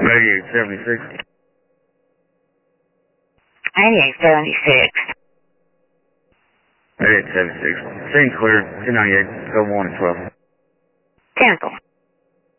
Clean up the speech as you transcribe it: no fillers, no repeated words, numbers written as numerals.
8876. 8876. 8876. Scene clear. 298. Go 1 and 12. 10.